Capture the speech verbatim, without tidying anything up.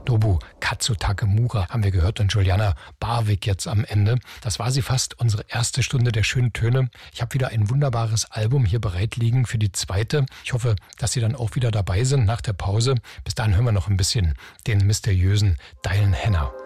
Nobu Katsu Takemura haben wir gehört und Juliana Barwick jetzt am Ende. Das war sie fast, unsere erste Stunde der schönen Töne. Ich habe wieder ein wunderbares Album hier bereit liegen für die zweite. Ich hoffe, dass Sie dann auch wieder dabei sind nach der Pause. Bis dahin hören wir noch ein bisschen den mysteriösen Diane Hanna.